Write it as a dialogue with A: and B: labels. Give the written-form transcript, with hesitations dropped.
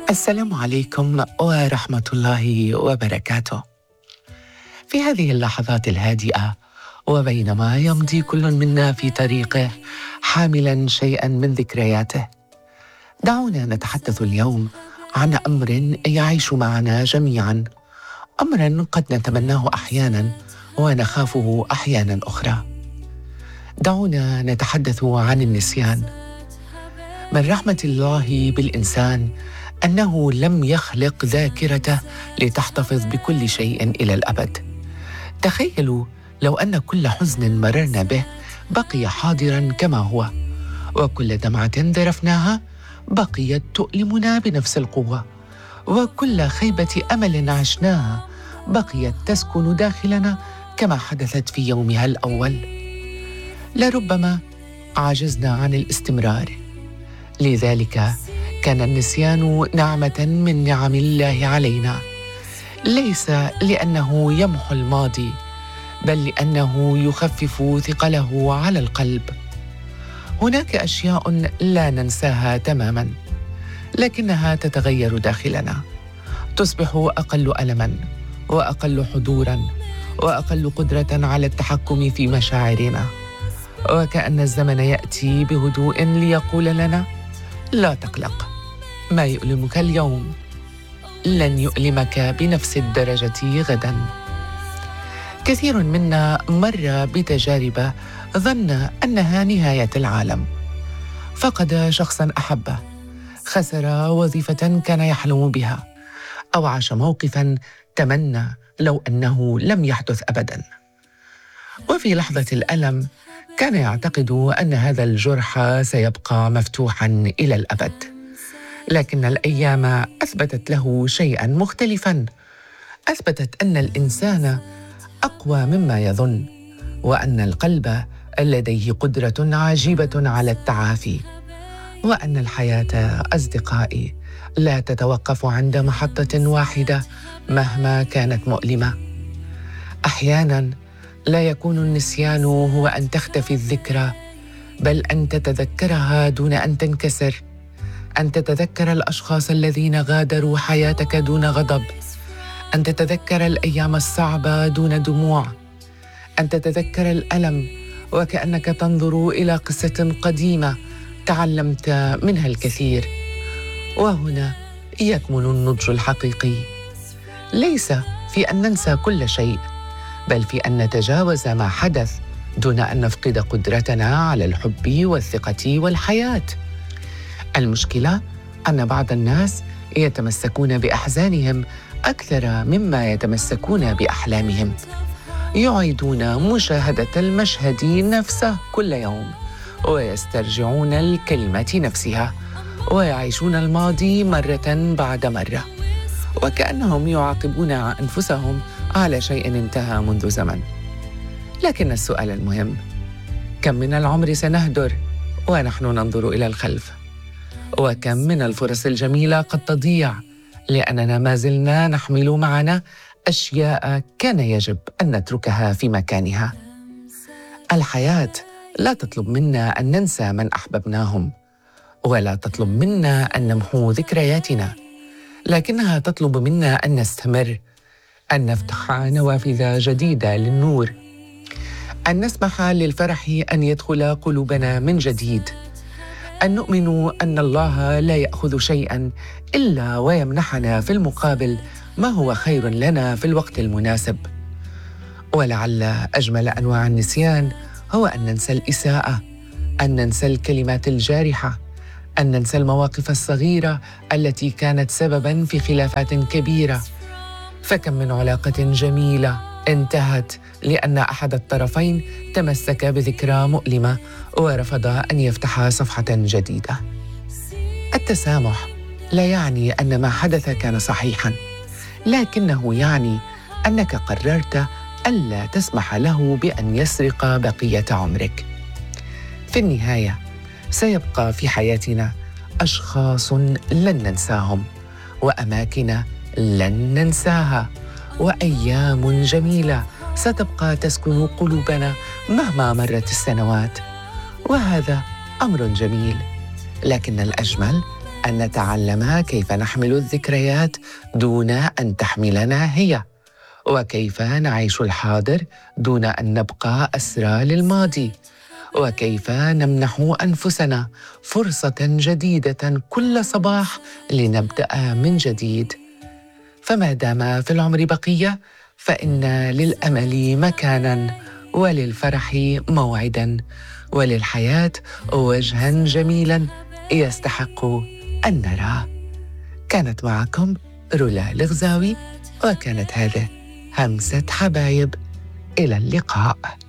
A: السلام عليكم ورحمة الله وبركاته. في هذه اللحظات الهادئة وبينما يمضي كل منا في طريقه حاملا شيئا من ذكرياته، دعونا نتحدث اليوم عن أمر يعيش معنا جميعا، أمر قد نتمناه أحيانا ونخافه أحيانا أخرى. دعونا نتحدث عن النسيان. من رحمة الله بالإنسان أنه لم يخلق ذاكرته لتحتفظ بكل شيء إلى الأبد. تخيلوا لو أن كل حزن مررنا به بقي حاضراً كما هو، وكل دمعة ذرفناها بقيت تؤلمنا بنفس القوة، وكل خيبة أمل عشناها بقيت تسكن داخلنا كما حدثت في يومها الأول. لربما عجزنا عن الاستمرار، لذلك كان النسيان نعمة من نعم الله علينا، ليس لأنه يمحو الماضي، بل لأنه يخفف ثقله على القلب. هناك أشياء لا ننساها تماماً، لكنها تتغير داخلنا، تصبح أقل ألماً وأقل حضوراً وأقل قدرة على التحكم في مشاعرنا، وكأن الزمن يأتي بهدوء ليقول لنا: لا تقلق، ما يؤلمك اليوم لن يؤلمك بنفس الدرجة غداً. كثير منا مر بتجارب ظن أنها نهاية العالم، فقد شخصاً أحبه، خسر وظيفة كان يحلم بها، أو عاش موقفاً تمنى لو أنه لم يحدث أبداً. وفي لحظة الألم كان يعتقد أن هذا الجرح سيبقى مفتوحاً إلى الأبد، لكن الأيام أثبتت له شيئاً مختلفاً. أثبتت أن الإنسان أقوى مما يظن، وأن القلب لديه قدرة عجيبة على التعافي، وأن الحياة أصدقائي لا تتوقف عند محطة واحدة مهما كانت مؤلمة. أحياناً لا يكون النسيان هو أن تختفي الذكرى، بل أن تتذكرها دون أن تنكسر، أن تتذكر الأشخاص الذين غادروا حياتك دون غضب، أن تتذكر الأيام الصعبة دون دموع، أن تتذكر الألم وكأنك تنظر إلى قصة قديمة تعلمت منها الكثير. وهنا يكمن النضج الحقيقي، ليس في أن ننسى كل شيء، بل في أن نتجاوز ما حدث دون أن نفقد قدرتنا على الحب والثقة والحياة. المشكلة أن بعض الناس يتمسكون بأحزانهم أكثر مما يتمسكون بأحلامهم، يعيدون مشاهدة المشهد نفسه كل يوم، ويسترجعون الكلمة نفسها، ويعيشون الماضي مرة بعد مرة، وكأنهم يعاقبون أنفسهم على شيء انتهى منذ زمن. لكن السؤال المهم: كم من العمر سنهدر ونحن ننظر إلى الخلف؟ وكم من الفرص الجميلة قد تضيع لأننا ما زلنا نحمل معنا أشياء كان يجب أن نتركها في مكانها؟ الحياة لا تطلب منا أن ننسى من أحببناهم، ولا تطلب منا أن نمحو ذكرياتنا، لكنها تطلب منا أن نستمر، أن نفتح نوافذ جديدة للنور، أن نسمح للفرح أن يدخل قلوبنا من جديد، أن نؤمن أن الله لا يأخذ شيئاً إلا ويمنحنا في المقابل ما هو خير لنا في الوقت المناسب. ولعل أجمل أنواع النسيان هو أن ننسى الإساءة، أن ننسى الكلمات الجارحة، أن ننسى المواقف الصغيرة التي كانت سبباً في خلافات كبيرة. فكم من علاقة جميلة انتهت لأن أحد الطرفين تمسك بذكرى مؤلمة ورفض أن يفتح صفحة جديدة. التسامح لا يعني أن ما حدث كان صحيحاً، لكنه يعني أنك قررت ألا تسمح له بأن يسرق بقية عمرك. في النهاية سيبقى في حياتنا أشخاص لن ننساهم، وأماكن لن ننساها، وأيام جميلة ستبقى تسكن قلوبنا مهما مرت السنوات. وهذا أمر جميل، لكن الأجمل أن نتعلم كيف نحمل الذكريات دون أن تحملنا هي، وكيف نعيش الحاضر دون أن نبقى أسرى للماضي، وكيف نمنح أنفسنا فرصة جديدة كل صباح لنبدأ من جديد. فما دام في العمر بقية فإن للأمل مكاناً، وللفرح موعداً، وللحياة وجهاً جميلاً يستحق أن نراه. كانت معكم رولا الغزاوي، وكانت هذه همسة حبايب. إلى اللقاء.